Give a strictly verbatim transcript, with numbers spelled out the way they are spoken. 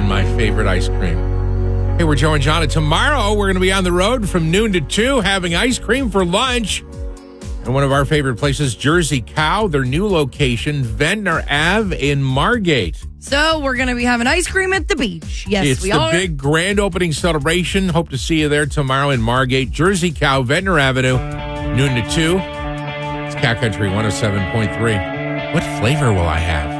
my favorite ice cream. Hey, we're Joe and John, and tomorrow we're going to be on the road from noon to two having ice cream for lunch. And one of our favorite places, Jersey Cow, their new location, Ventnor Avenue in Margate. So we're going to be having ice cream at the beach. Yes, it's we the are. big grand opening celebration. Hope to see you there tomorrow in Margate. Jersey Cow, Ventnor Avenue, noon to two. It's Cat Country one oh seven point three. What flavor will I have?